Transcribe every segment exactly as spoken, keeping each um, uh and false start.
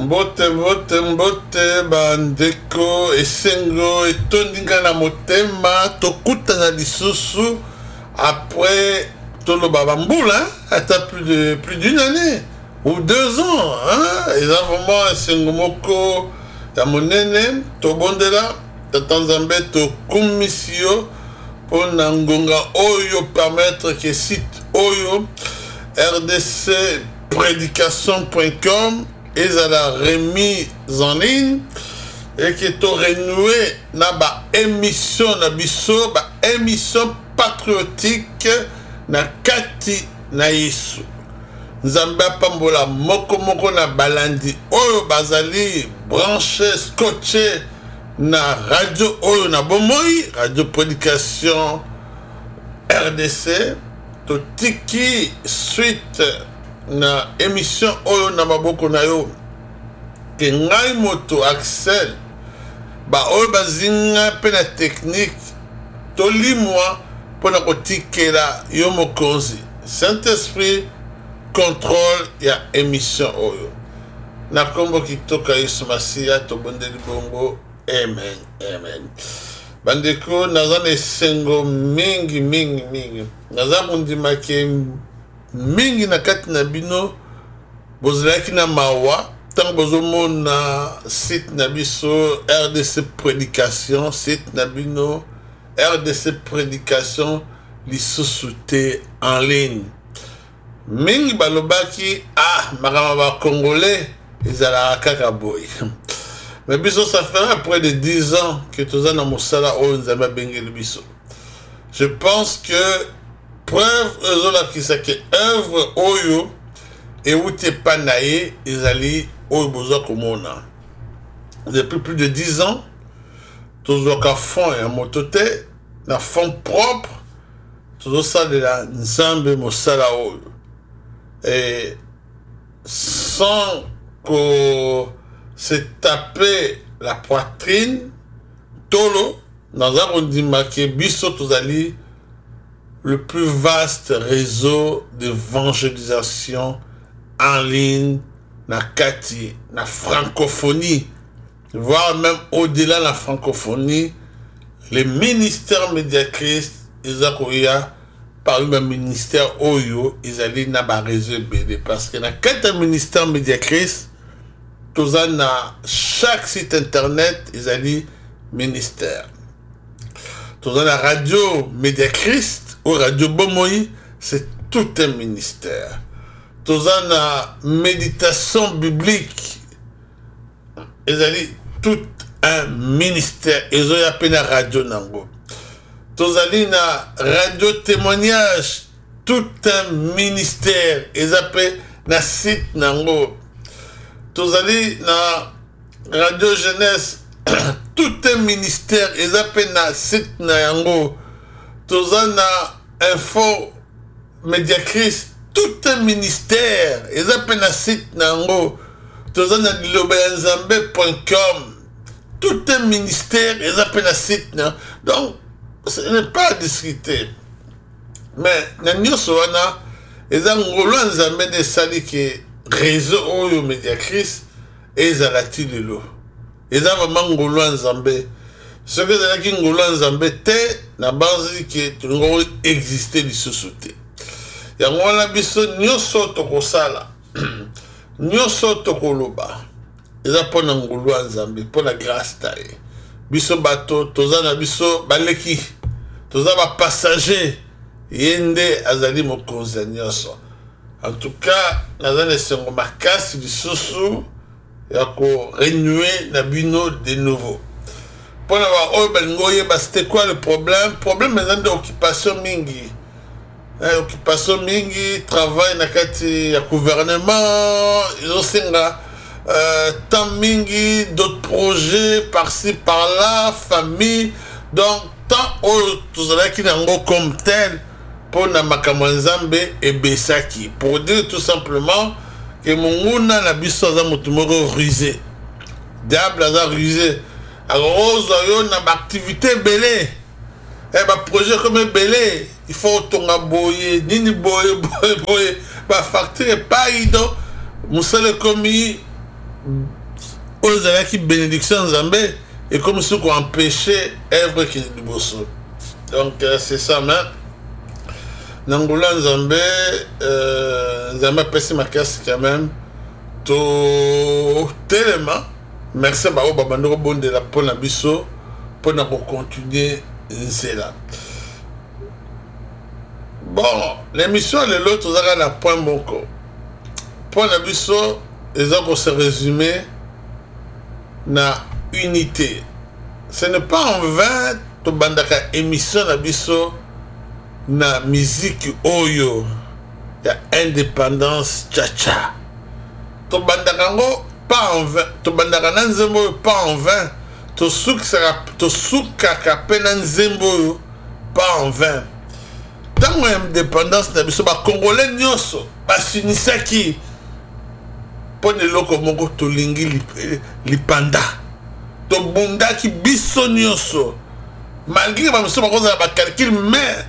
Mbote mbote mbote bandeko esengo etondinga na motema tokutana lisusu après toloba bambula ata plus de plus d'une année ou deux ans hein et là vraiment esengo moko ya monene tobondela tata Nzambe to komisio pona ngonga oyo permettre que site oyo r d c prédication point com et à la remise en ligne et qui est renoué na ba émission na biso ba émission patriotique na kati na Yesu Nzambe pambola moko moko na balandi oyo bazali branché scotché na radio oyo na bomoi radio prédication R D C to tiki suite na émission oyo na maboko na yo ke ngai moto Axel ba oyo bazinga pe na technique tolimwa pona kotikela yo mokonzi Saint-Esprit contrôle ya émission oyo na kombo kitoka Yesu Masiya to bondeli bongo amen amen bandeko nazana esengo mingi mingi mingi nazana ndima ke mingi na kati na bino bozalaki na mawa tant bozomona site na biso R D C prédication site na bino R D C prédication lisusu te en ligne mingi balobaki ah makama ba congolais ezalaka kaka boy mais biso ça fait près de dix ans que toza na mosala oyo Nzambe abengeli biso je pense que preuve ezola kisake œuvre oyo euti epa na ye ezali oyo bozwa komona depuis plus de dix ans tozwaka fond ya moto te na fond propre tozosalela Nzambe mosala oyo et sans que se taper la poitrine tolo naza kondima ke biso tozali le plus vaste réseau d'évangélisation en ligne na kati na francophonie voire même au-delà de la francophonie les ministères Mediachrist ezakoya parmi le ministère oyo ezali na ba réseau B D parce que na kati ya ministère Mediachrist toza na chaque site internet ezali ministère toza na radio Mediachrist ou radio Bomoi c'est tout un ministère toza na méditation biblique ezali tout un ministère ezoya pe na radio nango tozali na radio témoignage tout un ministère ezape na site nango tozali na radio jeunesse tout un ministère ezape na site na yango toza na info Mediachrist tout un ministère ezape na site na yango toza na liloba ya nzambe point com tout un ministère ezape na site na donc ce n'est pas à discuter mais na nyonso wana eza ngolo ya nzambe nde esali ke réseau oyo Mediachrist ezalaki lelo eza vraiment ngolo ya nzambe soki ezalaki ngolo ya nzambe te na banzi ke tolingo existe lisusu te yango wana biso nyonso tokosala nyonso tokoloba eza mpona ngolo ya nzambe mpona grâce ta ye biso bato toza na biso baleki toza bapassager ye nde azali mokonzi ya nyonso en tout cas naza na esengo makasi lisusu ya korenouer na bino de nouveau mpona baoyo balingi oyeba c'était quoi le problème problème eza nde occupation mingi eh, occupation mingi travail na kati ya gouvernement ezosenga euh, temps mingi d'autres projets par-ci par-là famille donc tant oyo tozalaki nango comme tel mpona makambo ya Nzambe ebesaki pour dire tout simplement que monguna na biso aza moto moko rusé diable aza rusé akozwa yo na baactivité ebele eh, baprojet comme ebele il faut otonga boye nini boye boye boye bafacture epai donc mosala ekomi aux qui bénédiction Zambé et comme ceux qui ont empêché œuvre qui est du bosso. Donc euh, c'est ça, mais Nangoula Zambé, euh, Zambé pèse ma casse quand même. Tout tellement, merci Bao Babandoro bon de la pole na biso pour nous continuer Zela. Bon, l'émission est l'autre, vous avez un point bon. Pour la biso, les autres se résumer na unité. Ce n'est pas en vain que bandaka émission na biso na musique oyo ya indépendance tcha-tcha. To bandaka ngo pas en vain, to bandaka na nzembo pas en vain, to soukaka to soukaka pe na nzembo pas en vain. Tango indépendance na biso ba congolais nyonso basinisaki pone loko moko tolingi lipanda to bundaki biso nyonso malgré ba biso bakoza ba calcul, mais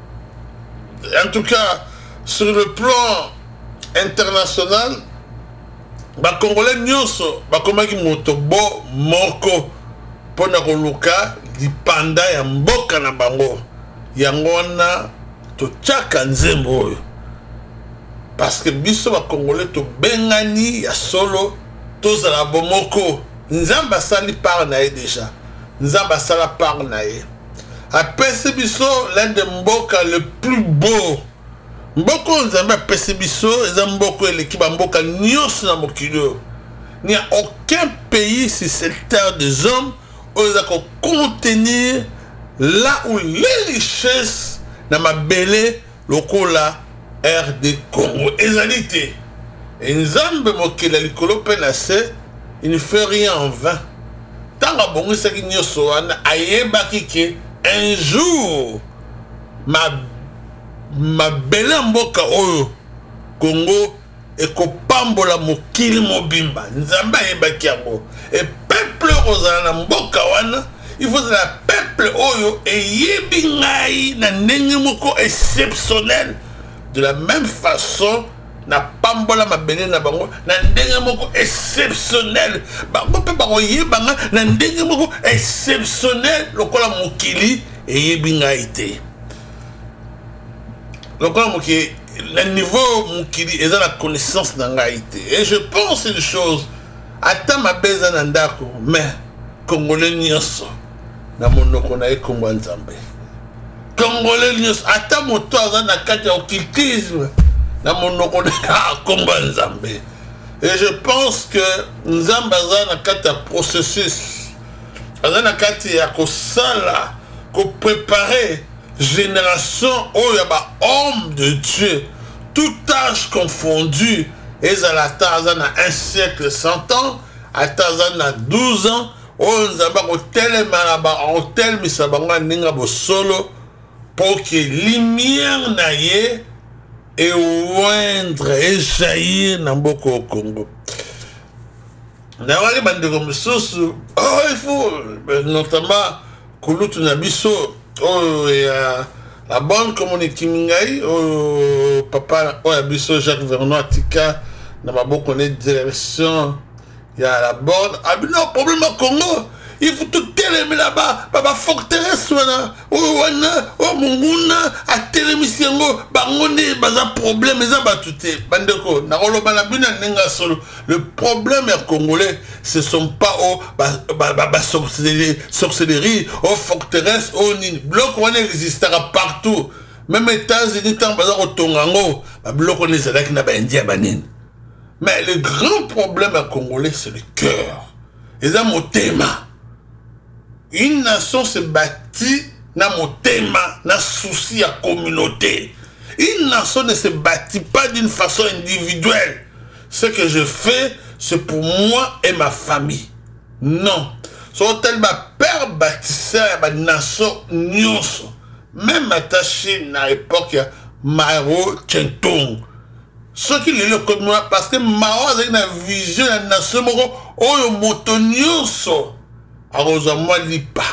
en tout cas sur le plan international ba congolais nyonso bakomaki moto bo moko pona koluka lipanda ya mboka na bango yango wana totiaka nzembo oyo. Parce que biso ba congolais to bengani ya solo tozala bomoko. Nzamba sali par na ye déjà. Nzamba sala par na ye. Apese biso l'un des mboka le plus beau. Mboko nzamba apese biso eza mboko eleki ba mboka nyonso na mokili. Il n'y a aucun pays sur cette terre des hommes où ils ont contenir là où les richesses na mabele lokola R D Congo ezalité. Et Nzambe mokela likolo penase, il ne fait rien en vain. Tant que bon c'est qu'il n'y a soana ayeba kike un jour ma ma belle mboka oyo Congo et kopambola mokili mobimba. Nzambe ayeba kiango. Et peuple ozana mboka wana il faut que le peuple oyo et yebingai na ndenge moko exceptionnel. De la même façon, na pambola mabene na bango na ndenge moko exceptionnel. Bango pe bango yebanga na ndenge moko exceptionnel lokola mokili et yebingai te. Lokola mokili le niveau mokili eza la connaissance na ngai te. Et je pense une chose, ata mabeza na ndako, mais congolais nyonso na monoko na ekombo nzambe. Congolais nyonso ata moto aza na kati ya occultisme na monoko na ekombo nzambe. Et je pense que nzambe aza na kati ya processus, aza na kati ya kosala, ko préparer génération oyo ba homme de Dieu, tout âge confondu, ezalata aza na un siècle cent ans, ata aza na douze ans. Oh, nzamba ko telema na ba hotel misabanga ninga bo solo pour que lumière na ye et oindre et jaillir na mboko Congo. Na wali bande comme sosu, oh il faut notamment kulutu na biso oh et la bonne communiqué mingai oh papa oh biso Jacques Vernois tika na maboko ne direction. Il y a la borne. Ah, mais non, problème au Congo. Il faut tout télémer là-bas. Baba forteresse, wana. Oh, wana. Oh, munguna. A télémer siango. Bangone, baza problème. Eza batute. Bandeko. Narolo balabina nenga solo. Le problème est congolais. Ce sont pas oh, ba, ba, ba, ba, sorcellerie, sorcellerie. Oh, forteresse. Oh, ni. Bloc, wana existera partout. Même États-Unis, tant baza au Tongango. Ba, bloc, wana zalaki na ba India banin. Mais le grand problème à Congolais, c'est le cœur. Et ça, mon thème. Une nation se bâtit dans mon thème, dans souci à communauté. Une nation ne se bâtit pas d'une façon individuelle. Ce que je fais, c'est pour moi et ma famille. Non. Soit tellement père bâtisseur, ma nation nyonso. Même attaché à l'époque, Maro Tchentong. Ce qui est le comme moi, parce que Mao a une vision de la nation, oyo moto nyonso aroza moi lipa.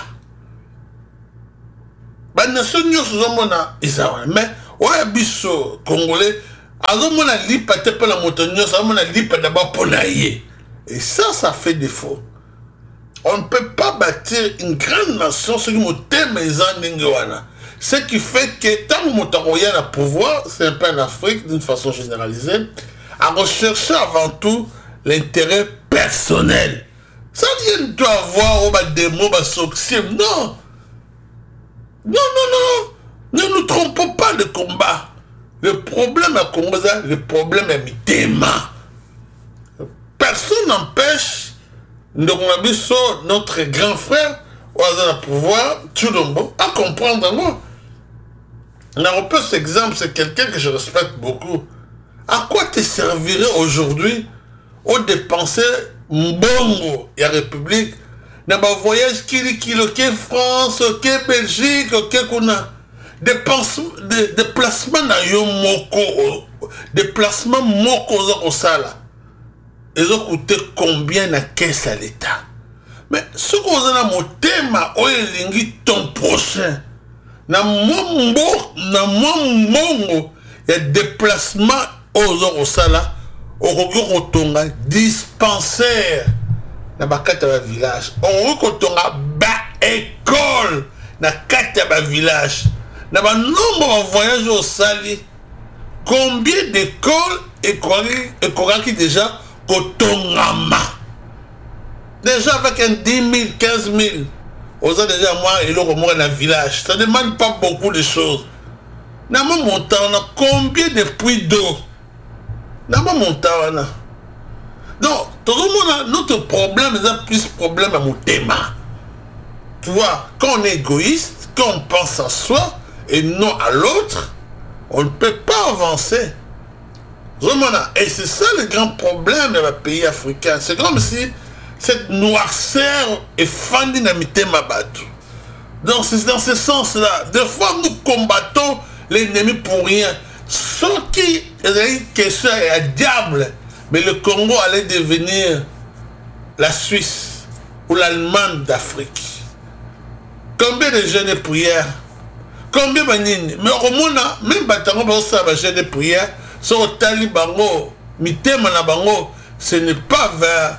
Ba nation nyonso zomona isawa, mais oya biso congolais azomona lipa te pe la moto nyonso azomona lipa d'abord pona ye. Et ça, ça fait défaut. On ne peut pas bâtir une grande nation sur le thème des Andengoana. Ce qui fait que tant que Moutaroya a pouvoir, c'est un peu en Afrique d'une façon généralisée, à rechercher avant tout l'intérêt personnel. Ça ne doit avoir oh, bah, des mots, bah, non. Non, non, non. Ne nous trompons pas de combat. Le problème à Congo, le problème est mitema. Personne n'empêche notre grand frère, au pouvoir, Tshilombo, à comprendre moi. Un repose exemple, c'est quelqu'un que je respecte beaucoup. À quoi te servirait aujourd'hui au dépenser mbongo et la République dans un voyage qui est France, qui est Belgique, qui est déplacement dans yo moko, déplacement moko au sala. Ils ont coûté combien na caisse à l'État? Mais ce qu'on a mon thème, il ton prochain. Na mombo, na mombongo, il y a déplacement aux sala, au rotonga dispensaire. Na bakata ba village. On rotonga ba école. Na kata ba village. Na ba nombre de voyages au sali. Combien d'écoles écoles qui déjà Kotongama. Déjà avec un dix mille, quinze mille. Aux a déjà moi et l'autre moi dans le village. Ça ne demande pas beaucoup de choses. Dans mon montant, on a combien de puits d'eau? Dans mon montant, on a. Donc, tout le monde a notre problème, c'est plus problème à mon thème. Tu vois, quand on est égoïste, quand on pense à soi et non à l'autre, on ne peut pas avancer. Et c'est ça le grand problème des pays africains. C'est comme si cette noirceur est fendue dans le thème Mabatou. Donc c'est dans ce sens-là. Des fois nous combattons l'ennemi pour rien. Ce qui est une question est à diable. Mais le Congo allait devenir la Suisse ou l'Allemagne d'Afrique. Combien de jeunes de prière? Combien de nini? Mais au moins, même Batango, les jeunes de prière, sur le talibango, mitema na bango, ce n'est pas vers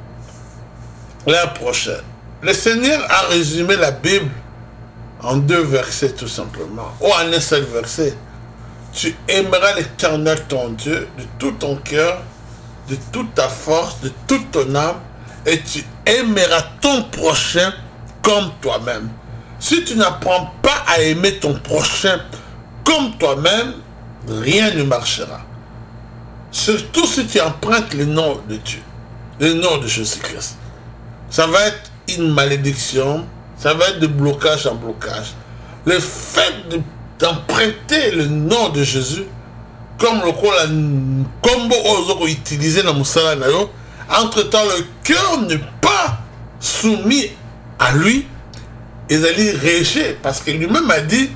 l'année prochaine. Le Seigneur a résumé la Bible en deux versets tout simplement, ou en un seul verset. Tu aimeras l'Éternel ton Dieu de tout ton cœur, de toute ta force, de toute ton âme, et tu aimeras ton prochain comme toi-même. Si tu n'apprends pas à aimer ton prochain comme toi-même, rien ne marchera. Surtout si tu empruntes le nom de Dieu, le nom de Jésus-Christ. Ça va être une malédiction, ça va être de blocage en blocage. Le fait d'emprunter le nom de Jésus, comme le combo aux utilisé dans Moussala Nayo, entre-temps le cœur n'est pas soumis à lui, ils allaient réagir parce qu'il lui-même a dit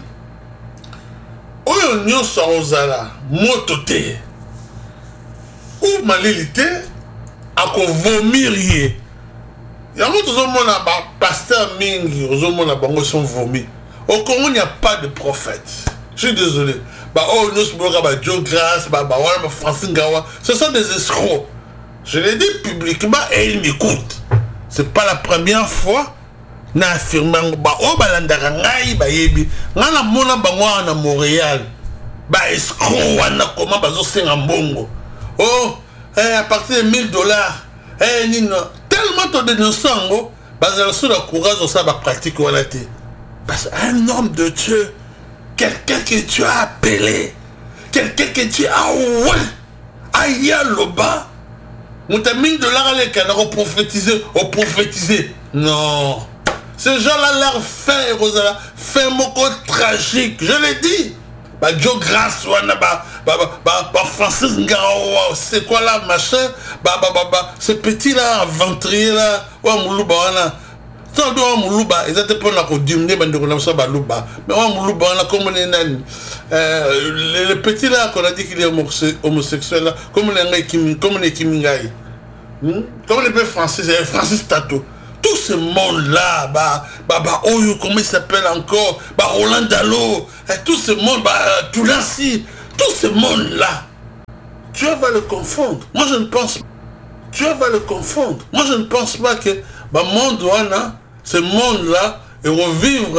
oyo nyonso ozala moto te ou malili te akovomir ye yango tozomona bapasteur mingi ozomona bango sont vomis. Au Congo il n'y a pas de prophète, je suis désolé. Bah oh nyonso boka ba Joe Grace ba ba wala ba Francis Ngawa, ce sont des escrocs. Je l'ai dit publiquement et ils m'écoutent. C'est pas la première fois na affirmant ba o balandaka ngai ba yebi ngana mona bango na Montréal ba escroc wana comment bazo senga mbongo oh eh, à partir de mille dollars eh nino tellement to dénonçango bazala sur la courage de ça ba pratique wana te parce un homme de Dieu, quelqu'un que tu as appelé, quelqu'un que tu as oué aya loba muta mille dollars les canards prophétiser au prophétiser non. Ces gens-là, leur fin, Rosala, fin moko tragique. Je l'ai dit. Bah, Joe Grace, bah, bah, bah, bah, bah, Francis Ngawa, c'est quoi là, machin? Bah, bah, bah, bah, ce petit-là, ventrier là, ouais, Moulouba, là. Ça, doit Moulouba, ils étaient pour la diminuer, mais on a ça, Balouba. Mais ouais, Moulouba, là, comme on est nan. Le petit là, qu'on a dit qu'il est homosexuel, là, comme on est Kimi, comme on est Kimingaï. Comme on est Francis, Francis Tato. Tout ce monde-là, bah, bah, bah, oh, comment il s'appelle encore, bah, Roland Dalo, tout ce monde, bah, Toulassi, tout ce monde-là, tu vas le confondre. Moi, je ne pense pas. Dieu va le confondre. Moi, je ne pense pas que le monde, ce monde-là, et revivre